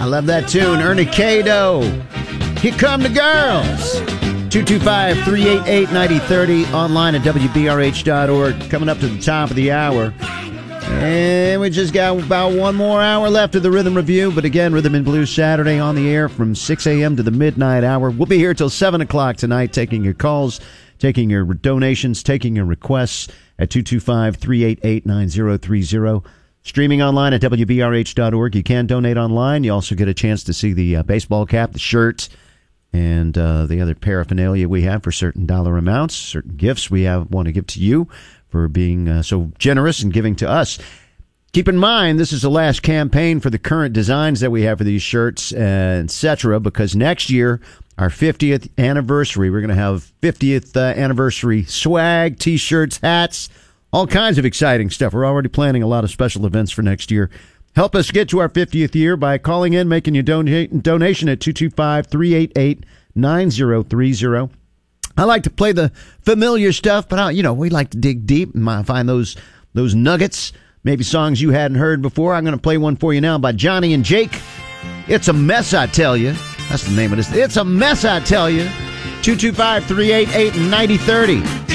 love that tune. Ernie Cato. Here come the girls. 225-388-9030. Online at WBRH.org. Coming up to the top of the hour. And we just got about one more hour left of the Rhythm Review. But again, Rhythm and Blues Saturday on the air from 6 a.m. to the midnight hour. We'll be here till 7 o'clock tonight, taking your calls, taking your donations, taking your requests at 225-388-9030. Streaming online at WBRH.org. You can donate online. You also get a chance to see the baseball cap, the shirt, and the other paraphernalia we have for certain dollar amounts, certain gifts we want to give to you for being so generous and giving to us. Keep in mind, this is the last campaign for the current designs that we have for these shirts, etc., because next year, our 50th anniversary, we're going to have 50th anniversary swag, T-shirts, hats, all kinds of exciting stuff. We're already planning a lot of special events for next year. Help us get to our 50th year by calling in, making your donation at 225-388-9030. I like to play the familiar stuff, but we like to dig deep and find those nuggets, maybe songs you hadn't heard before. I'm going to play one for you now by Johnny and Jake. It's a Mess, I Tell You. That's the name of this. It's a Mess, I Tell You. 225-388-9030.